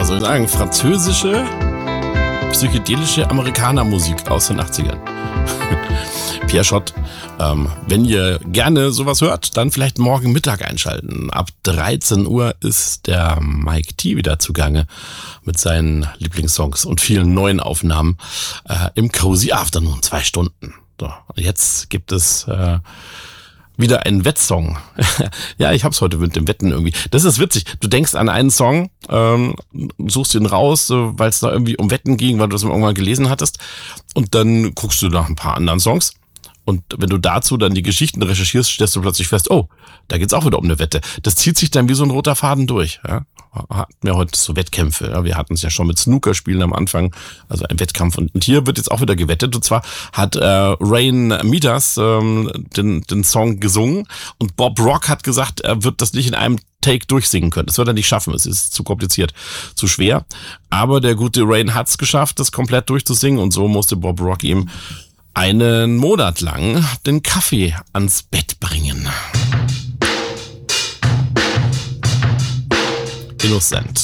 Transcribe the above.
was soll ich sagen, französische, psychedelische Amerikanermusik aus den 80ern. Pierre Schott. Wenn ihr gerne sowas hört, dann vielleicht morgen Mittag einschalten. Ab 13 Uhr ist der Mike T wieder zugange mit seinen Lieblingssongs und vielen neuen Aufnahmen im Cozy Afternoon. 2 Stunden. So, jetzt gibt es wieder einen Wettsong. Ja, ich hab's heute mit dem Wetten irgendwie. Das ist witzig. Du denkst an einen Song, suchst ihn raus, weil es da irgendwie um Wetten ging, weil du das irgendwann gelesen hattest. Und dann guckst du nach ein paar anderen Songs. Und wenn du dazu dann die Geschichten recherchierst, stellst du plötzlich fest, oh, da geht's auch wieder um eine Wette. Das zieht sich dann wie so ein roter Faden durch. Ja? Hatten wir heute so Wettkämpfe. Ja? Wir hatten es ja schon mit Snookerspielen am Anfang, also ein Wettkampf. Und hier wird jetzt auch wieder gewettet. Und zwar hat Rain Meters den Song gesungen und Bob Rock hat gesagt, er wird das nicht in einem Take durchsingen können. Das wird er nicht schaffen. Es ist zu kompliziert, zu schwer. Aber der gute Rain hat's geschafft, das komplett durchzusingen. Und so musste Bob Rock ihm einen Monat lang den Kaffee ans Bett bringen. Innocent.